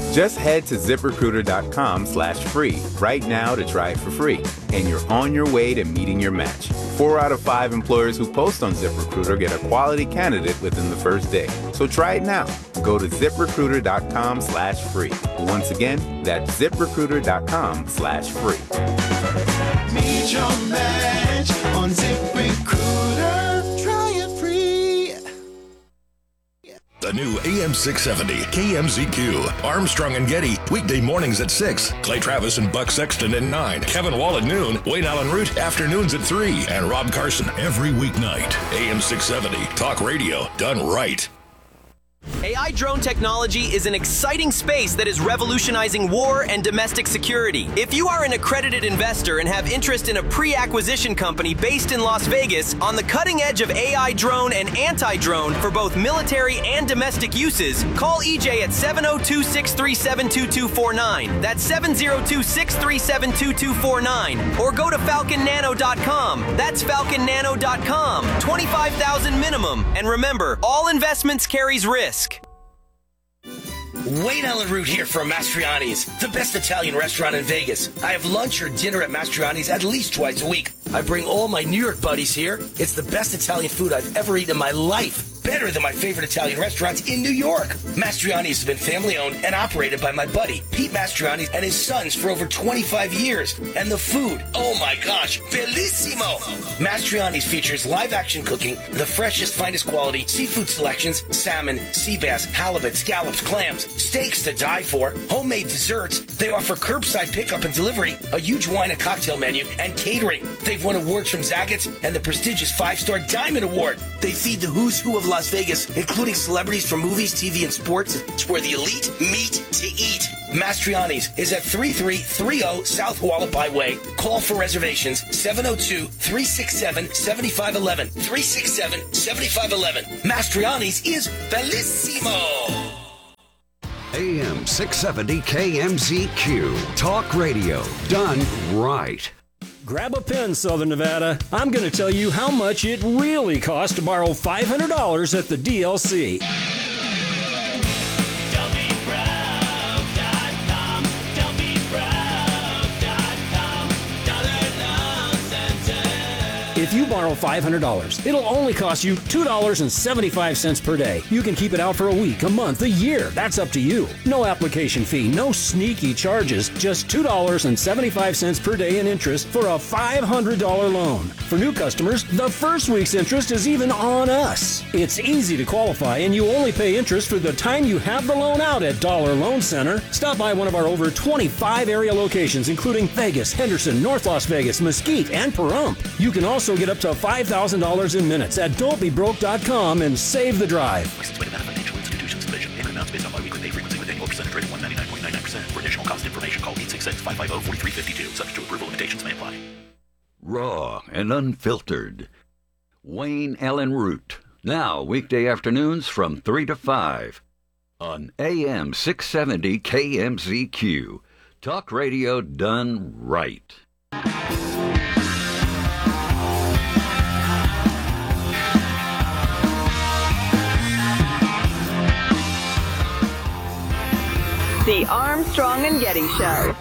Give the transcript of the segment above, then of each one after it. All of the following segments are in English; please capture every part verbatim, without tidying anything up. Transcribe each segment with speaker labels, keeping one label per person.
Speaker 1: Just head to ZipRecruiter.com slash free right now to try it for free, and you're on your way to meeting your match. Four out of five employers who post on ZipRecruiter get a quality candidate within the first day. So try it now. Go to ZipRecruiter.com slash free. Once again, that's ZipRecruiter.com slash free.
Speaker 2: Meet your match on ZipRecruiter. Try it free.
Speaker 3: The new A M six seventy K M Z Q. Armstrong and Getty, weekday mornings at six. Clay Travis and Buck Sexton at nine. Kevin Wall at noon. Wayne Allen Root, afternoons at three. And Rob Carson every weeknight. A M six seventy, talk radio done right.
Speaker 4: A I drone technology is an exciting space that is revolutionizing war and domestic security. If you are an accredited investor and have interest in a pre-acquisition company based in Las Vegas on the cutting edge of A I drone and anti-drone for both military and domestic uses, call E J at seven oh two, six three seven, two two four nine. That's seven oh two, six three seven, two two four nine. Or go to falcon nano dot com. That's falcon nano dot com. twenty-five thousand dollars minimum. And remember, all investments carries risk.
Speaker 5: Wayne Allen Root here from Mastriani's, the best Italian restaurant in Vegas. I have lunch or dinner at Mastriani's at least twice a week. I bring all my New York buddies here. It's the best Italian food I've ever eaten in my life. Better than my favorite Italian restaurants in New York. Mastriani's has been family-owned and operated by my buddy, Pete Mastriani, and his sons for over twenty-five years. And the food, oh my gosh, bellissimo! Mastriani's features live-action cooking, the freshest, finest quality, seafood selections, salmon, sea bass, halibut, scallops, clams, steaks to die for, homemade desserts. They offer curbside pickup and delivery, a huge wine and cocktail menu, and catering. They've won awards from Zaggett's and the prestigious five-star Diamond Award. They feed the who's who of Las Vegas, including celebrities from movies, T V, and sports. It's where the elite meet to eat. Mastriani's is at thirty-three thirty South Hualapai Way. Call for reservations seven oh two, three six seven, seven five one one. three six seven, seven five one one. Mastriani's is bellissimo.
Speaker 6: A M six seventy K M Z Q. Talk radio done right.
Speaker 7: Grab a pen, Southern Nevada. I'm going to tell you how much it really costs to borrow five hundred dollars at the D L C. If you borrow five hundred dollars, it'll only cost you two dollars and seventy-five cents per day. You can keep it out for a week, a month, a year. That's up to you. No application fee, no sneaky charges, just two dollars and seventy-five cents per day in interest for a five hundred dollars loan. For new customers, the first week's interest is even on us. It's easy to qualify, and you only pay interest for the time you have the loan out at Dollar Loan Center. Stop by one of our over twenty-five area locations, including Vegas, Henderson, North Las Vegas, Mesquite, and Pahrump. You can also get up to five thousand dollars in minutes at don't be broke dot com and save the drive.
Speaker 8: Licensed by Nevada Financial Institutions Division. Payment amounts based on biweekly pay frequency with annual percentage rate of one ninety-nine point nine nine percent. For additional cost information, call eight six six, five five zero, four three five two. Subject to approval, limitations may apply.
Speaker 6: Raw and unfiltered. Wayne Allen Root. Now, weekday afternoons from three to five on A M six seventy K M Z Q. Talk radio done right.
Speaker 9: The Armstrong and Getty Show.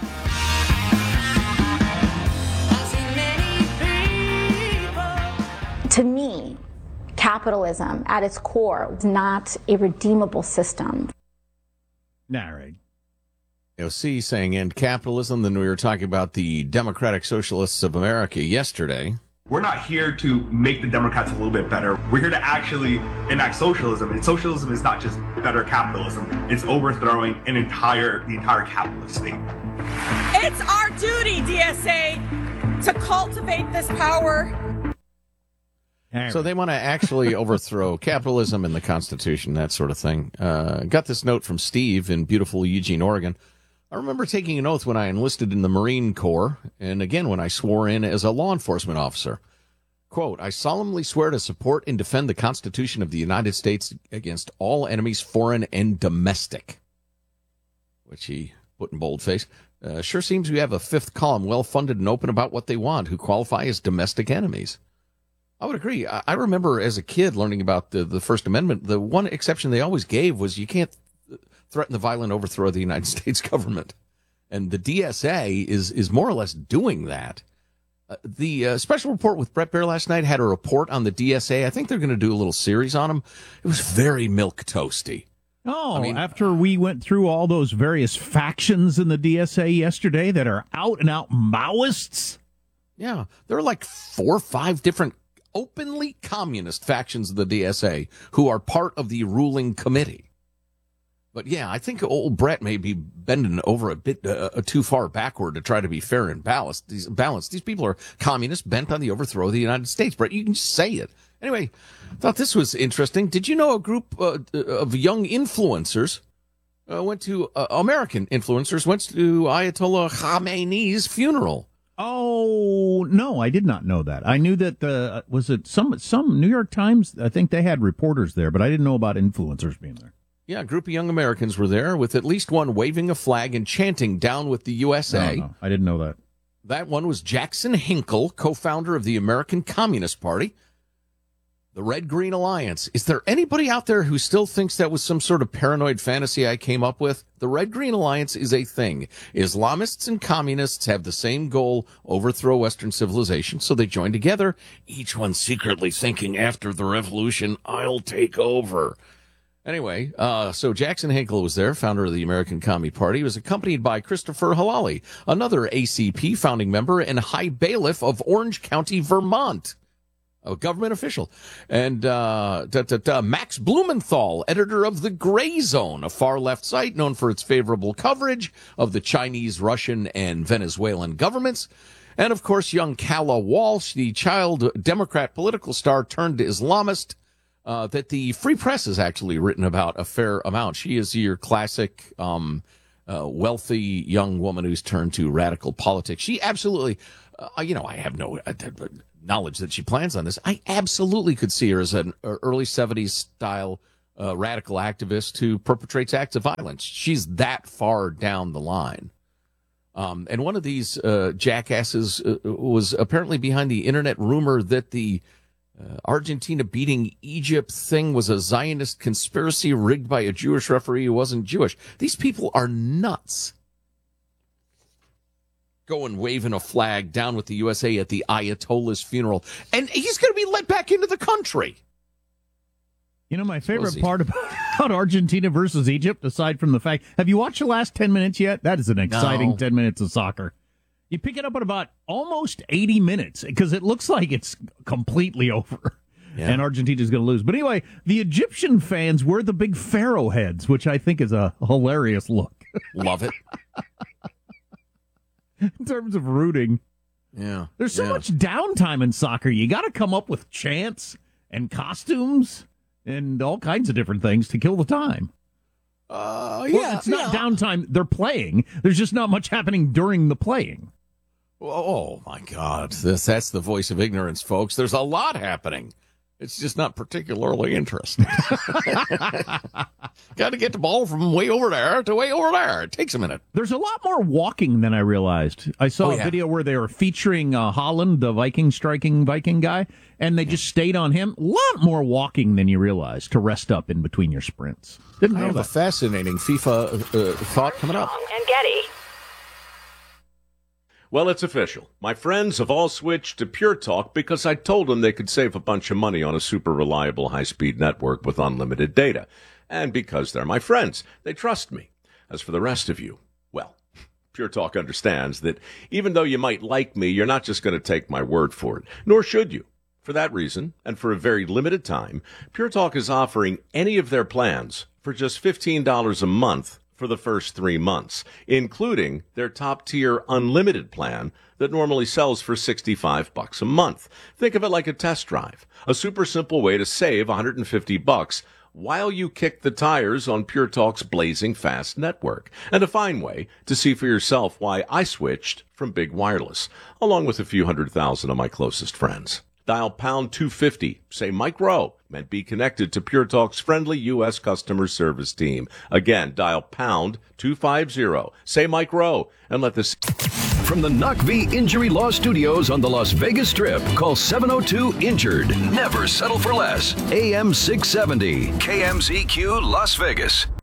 Speaker 10: To me, capitalism at its core is not a redeemable system.
Speaker 11: Narrate. A O C saying end capitalism. Then we were talking about the Democratic Socialists of America yesterday.
Speaker 12: We're not here to make the Democrats a little bit better. We're here to actually enact socialism. And socialism is not just better capitalism. It's overthrowing an entire, the entire capitalist state.
Speaker 13: It's our duty, D S A, to cultivate this power.
Speaker 11: So they want to actually overthrow capitalism and the Constitution, that sort of thing. Uh, got this note from Steve in beautiful Eugene, Oregon. I remember taking an oath when I enlisted in the Marine Corps, and again when I swore in as a law enforcement officer. Quote, I solemnly swear to support and defend the Constitution of the United States against all enemies, foreign and domestic. Which he put in boldface. Uh, sure seems we have a fifth column well-funded and open about what they want, who qualify as domestic enemies. I would agree. I, I remember as a kid learning about the, the First Amendment, the one exception they always gave was you can't threaten the violent overthrow of the United States government. And the D S A is is more or less doing that. Uh, the uh, special report with Bret Baier last night had a report on the D S A. I think they're going to do a little series on them. It was very milquetoasty.
Speaker 14: Oh,
Speaker 11: I mean,
Speaker 14: after we went through all those various factions in the D S A yesterday that are out-and-out Maoists?
Speaker 11: Yeah, there are like four or five different openly communist factions of the D S A who are part of the ruling committee. But yeah, I think old Brett may be bending over a bit uh, too far backward to try to be fair and balanced. These, balanced. These people are communists bent on the overthrow of the United States. Brett, you can just say it. Anyway, thought this was interesting. Did you know a group uh, of young influencers uh, went to, uh, American influencers went to Ayatollah Khamenei's funeral?
Speaker 14: Oh, no, I did not know that. I knew that, uh, was it some, some New York Times? I think they had reporters there, but I didn't know about influencers being there.
Speaker 11: Yeah, a group of young Americans were there with at least one waving a flag and chanting "Down with the U S A."
Speaker 14: No, no, I didn't know that.
Speaker 11: That one was Jackson Hinkle, co-founder of the American Communist Party, the Red Green Alliance. Is there anybody out there who still thinks that was some sort of paranoid fantasy I came up with? The Red Green Alliance is a thing. Islamists and communists have the same goal, overthrow Western civilization, so they join together, each one secretly thinking after the revolution, I'll take over. Anyway, uh, so Jackson Hinkle was there, founder of the American Commie Party. He was accompanied by Christopher Halali, another A C P founding member and High Bailiff of Orange County, Vermont, a government official. And uh, da, da, da, Max Blumenthal, editor of The Gray Zone, a far-left site known for its favorable coverage of the Chinese, Russian, and Venezuelan governments. And, of course, young Kala Walsh, the child Democrat political star turned Islamist, Uh, that the Free Press has actually written about a fair amount. She is your classic um, uh, wealthy young woman who's turned to radical politics. She absolutely, uh, you know, I have no uh, knowledge that she plans on this. I absolutely could see her as an early seventies style uh, radical activist who perpetrates acts of violence. She's that far down the line. Um, and one of these uh, jackasses uh, was apparently behind the internet rumor that the Uh, Argentina beating Egypt thing was a Zionist conspiracy rigged by a Jewish referee who wasn't Jewish. These people are nuts. Going waving a flag down with the U S A at the Ayatollah's funeral. And he's going to be let back into the country.
Speaker 14: You know, my favorite part about Argentina versus Egypt, aside from the fact, have you watched the last ten minutes yet? That is an exciting no. ten minutes of soccer. You pick it up at about almost eighty minutes because it looks like it's completely over yeah. and Argentina's going to lose. But anyway, the Egyptian fans were the big pharaoh heads, which I think is a hilarious look.
Speaker 11: Love it.
Speaker 14: In terms of rooting.
Speaker 11: Yeah.
Speaker 14: There's so
Speaker 11: yeah.
Speaker 14: much downtime in soccer. You got to come up with chants and costumes and all kinds of different things to kill the time.
Speaker 11: Uh, yeah.
Speaker 14: Well, it's not
Speaker 11: yeah.
Speaker 14: downtime. They're playing. There's just not much happening during the playing.
Speaker 11: Oh, my God. This, that's the voice of ignorance, folks. There's a lot happening. It's just not particularly interesting. Got to get the ball from way over there to way over there. It takes a minute.
Speaker 14: There's a lot more walking than I realized. I saw
Speaker 11: oh,
Speaker 14: a
Speaker 11: yeah.
Speaker 14: video where they were featuring uh, Holland, the Viking striking Viking guy, and they yeah. just stayed on him. A lot more walking than you realize to rest up in between your sprints. Didn't
Speaker 11: I
Speaker 14: know
Speaker 11: have
Speaker 14: that.
Speaker 11: a fascinating FIFA uh, thought coming up.
Speaker 9: And Getty.
Speaker 15: Well, it's official. My friends have all switched to Pure Talk because I told them they could save a bunch of money on a super reliable high-speed network with unlimited data. And because they're my friends, they trust me. As for the rest of you, well, Pure Talk understands that even though you might like me, you're not just going to take my word for it, nor should you. For that reason, and for a very limited time, Pure Talk is offering any of their plans for just fifteen dollars a month for the first three months, including their top-tier unlimited plan that normally sells for sixty-five bucks a month. Think of it like a test drive, a super simple way to save one hundred fifty bucks while you kick the tires on Pure Talk's blazing fast network, and a fine way to see for yourself why I switched from Big Wireless, along with a few hundred thousand of my closest friends. Dial pound two fifty, say Mike Rowe, and be connected to Pure Talk's friendly U S customer service team. Again, dial pound two fifty, say Mike Rowe, and let this...
Speaker 16: From the N U C V Injury Law Studios on the Las Vegas Strip, call seven oh two injured. Never settle for less. A M six seventy, K M Z Q Las Vegas.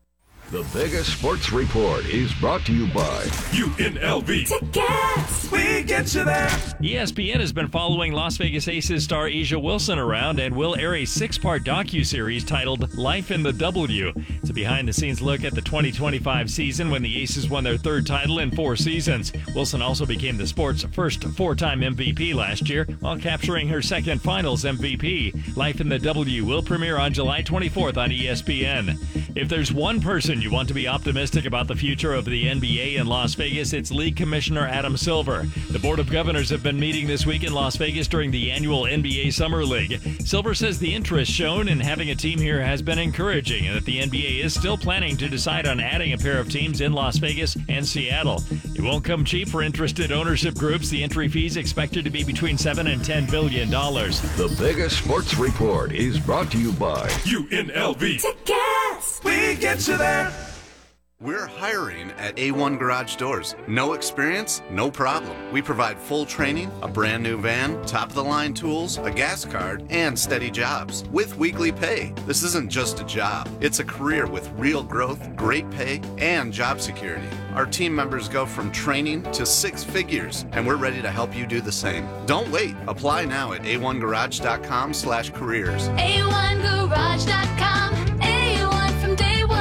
Speaker 16: The Vegas Sports Report is brought to you by
Speaker 3: U N L V.
Speaker 2: Tickets, we get you there.
Speaker 17: E S P N has been following Las Vegas Aces star Asia Wilson around and will air a six-part docuseries titled Life in the W. It's a behind-the-scenes look at the twenty twenty-five season when the Aces won their third title in four seasons. Wilson also became the sport's first four-time M V P last year while capturing her second finals M V P. Life in the W will premiere on July twenty-fourth on E S P N. If there's one person you want to be optimistic about the future of the N B A in Las Vegas, it's League Commissioner Adam Silver. The Board of Governors have been meeting this week in Las Vegas during the annual N B A Summer League. Silver says the interest shown in having a team here has been encouraging and that the N B A is still planning to decide on adding a pair of teams in Las Vegas and Seattle. It won't come cheap for interested ownership groups. The entry fee is expected to be between seven and ten billion dollars.
Speaker 16: The Vegas Sports Report is brought to you by
Speaker 3: U N L V.
Speaker 2: Tickets, we get you there.
Speaker 18: We're hiring at A one Garage Doors. No experience? No problem. We provide full training, a brand new van, top-of-the-line tools, a gas card, and steady jobs with weekly pay. This isn't just a job. It's a career with real growth, great pay, and job security. Our team members go from training to six figures, and we're ready to help you do the same. Don't wait. Apply now at A one garage dot com slash careers.
Speaker 2: A one garage dot com. A one from day one.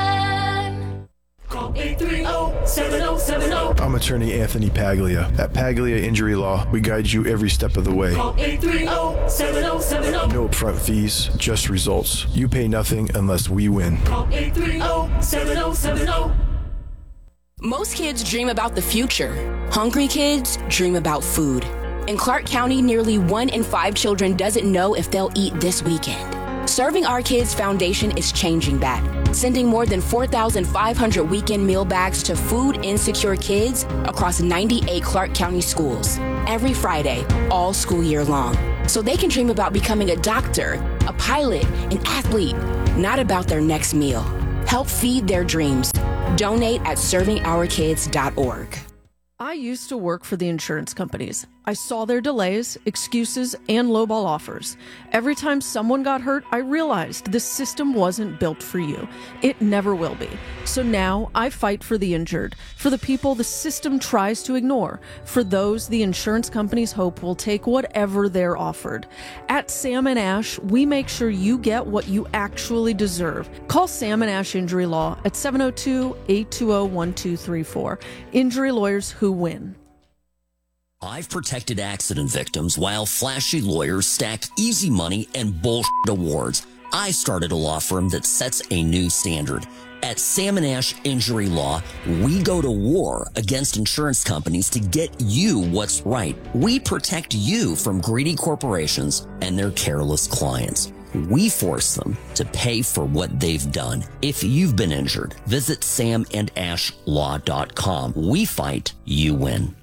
Speaker 2: Call eight three zero, seven zero seven zero.
Speaker 19: I'm attorney Anthony Paglia. At Paglia Injury Law, we guide you every step of the way.
Speaker 2: Call eight three zero, seven zero seven zero.
Speaker 19: No upfront fees, just results. You pay nothing unless we win.
Speaker 2: Call eight three zero, seven zero seven zero.
Speaker 20: Most kids dream about the future. Hungry kids dream about food. In Clark County, nearly one in five children doesn't know if they'll eat this weekend. Serving Our Kids Foundation is changing that, sending more than four thousand five hundred weekend meal bags to food insecure kids across ninety-eight Clark County schools every Friday, all school year long, so they can dream about becoming a doctor, a pilot, an athlete, not about their next meal. Help feed their dreams. Donate at serving our kids dot org.
Speaker 21: I used to work for the insurance companies. I saw their delays, excuses, and lowball offers. Every time someone got hurt, I realized this system wasn't built for you. It never will be. So now I fight for the injured, for the people the system tries to ignore, for those the insurance companies hope will take whatever they're offered. At Sam and Ash, we make sure you get what you actually deserve. Call Sam and Ash Injury Law at seven oh two, eight two oh, one two three four. Injury lawyers who win.
Speaker 22: I've protected accident victims while flashy lawyers stacked easy money and bullshit awards. I started a law firm that sets a new standard. At Sam and Ash Injury Law, we go to war against insurance companies to get you what's right. We protect you from greedy corporations and their careless clients. We force them to pay for what they've done. If you've been injured, visit sam and ash law dot com. We fight, you win.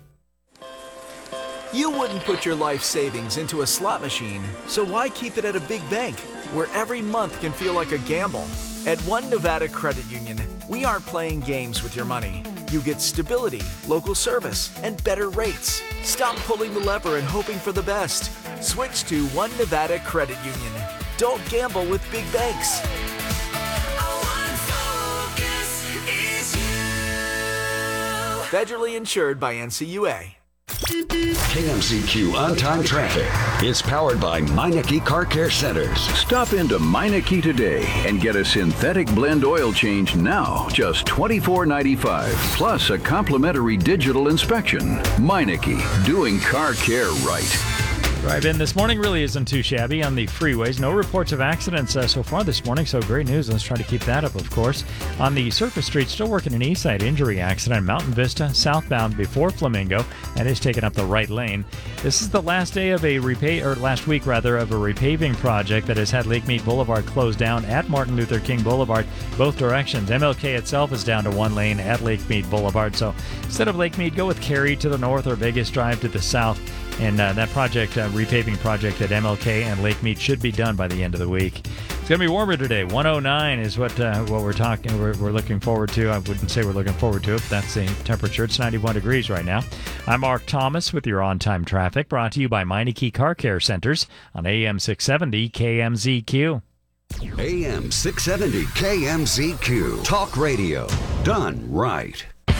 Speaker 23: You wouldn't put your life savings into a slot machine, so why keep it at a big bank, where every month can feel like a gamble? At One Nevada Credit Union, we aren't playing games with your money. You get stability, local service, and better rates. Stop pulling the lever and hoping for the best. Switch to One Nevada Credit Union. Don't gamble with big banks. Federally insured by N C U A.
Speaker 16: K M Z Q On-Time Traffic is powered by Meineke Car Care Centers.
Speaker 24: Stop into Meineke today and get a synthetic blend oil change now, just twenty-four ninety-five, plus a complimentary digital inspection. Meineke, doing car care right.
Speaker 17: Drive in this morning really isn't too shabby on the freeways. No reports of accidents uh, so far this morning, so great news. Let's try to keep that up, of course. On the surface street, still working an east side injury accident. Mountain Vista, southbound before Flamingo, and is taking up the right lane. This is the last day of a repay, or last week rather, of a repaving project that has had Lake Mead Boulevard closed down at Martin Luther King Boulevard, both directions. M L K itself is down to one lane at Lake Mead Boulevard. So instead of Lake Mead, go with Cary to the north or Vegas Drive to the south. And uh, that project, uh, repaving project at M L K and Lake Mead should be done by the end of the week. It's going to be warmer today. one oh nine is what uh, what we're talking. We're, we're looking forward to. I wouldn't say we're looking forward to it, but that's the temperature. It's ninety-one degrees right now. I'm Mark Thomas with your on-time traffic, brought to you by Meineke Car Care Centers on A M six seventy K M Z Q.
Speaker 1: A M six seventy K M Z Q. Talk radio. Done right.